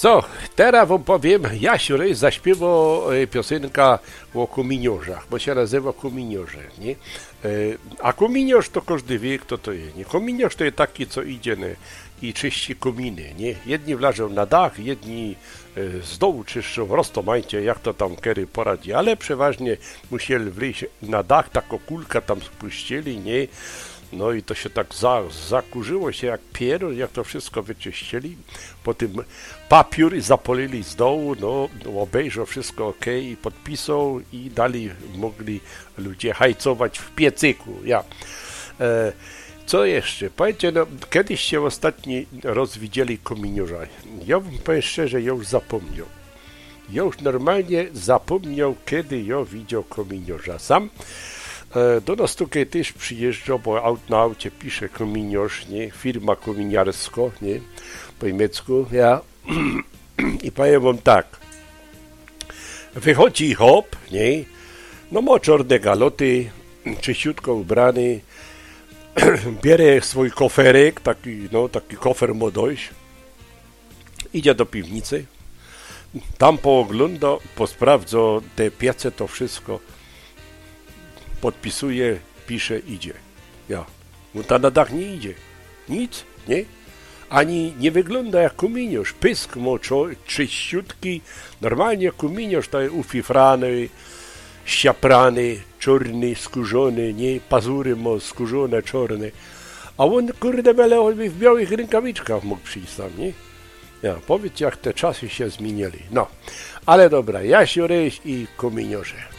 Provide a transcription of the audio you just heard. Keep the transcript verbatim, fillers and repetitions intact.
Co, teraz wam powiem, Jasiu Ryś zaśpiewał e, piosenka o kominiurzach, bo się nazywa kominiurze, nie? E, a kominiurz to każdy wie, kto to jest, nie? Kominiurz to jest taki, co idzie nie? I czyści kominy, nie? Jedni wlażą na dach, jedni e, z dołu czyszczą, roztomajcie, jak to tam kiedy poradzi, ale przeważnie musieli wleźć na dach, taką kulkę tam spuścili, nie? No i to się tak za, zakurzyło się jak pier, jak to wszystko wyczyścili. Potem papier zapolili z dołu, no obejrzał wszystko ok i podpisał i dalej mogli ludzie hajcować w piecyku. Ja. E, co jeszcze? Powiedzcie, no, kiedyś się ostatni raz widzieli kominiurza. Ja wam powiem szczerze, ja już zapomniał. Ja już normalnie zapomniał, kiedy ja widział kominiurza. Sam do nas tutaj też przyjeżdża, bo aut na aucie pisze kominiarz, nie? Firma kominiarska, nie? Po niemiecku, ja. I powiem wam tak. Wychodzi hop, nie? No ma czarne galoty, czyściutko ubrany, bierze swój koferek, taki, no, taki kofer ma dojść, idzie do piwnicy, tam poogląda, posprawdza te piece, to wszystko, podpisuje, pisze, idzie. Ja. No ta na dach nie idzie. Nic, nie? Ani nie wygląda jak kominiarz. Pysk ma czyściutki. Normalnie kominiarz to jest ufifrany, ściaprany, czarny, skórzony, nie? Pazury ma skórzone, czarne. A on, kurde, byle on w białych rękawiczkach mógł przyjść tam, nie? Ja, powiedz, jak te czasy się zmieniali. No, ale dobra, Jasiu Ryś i kominiarze.